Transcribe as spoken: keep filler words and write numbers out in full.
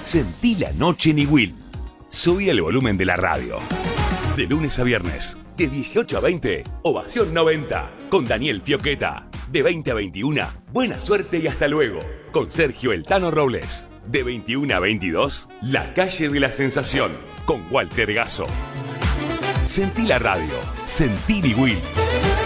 Sentí la noche en Iguil. Subí el volumen de la radio. De lunes a viernes, de dieciocho a veinte, Ovación noventa, con Daniel Fioqueta. De veinte a veintiuno, Buena Suerte y Hasta Luego, con Sergio El Tano Robles. De veintiuno a veintidós, La Calle de la Sensación, con Walter Gasso. Sentí la radio. Sentí Iguil.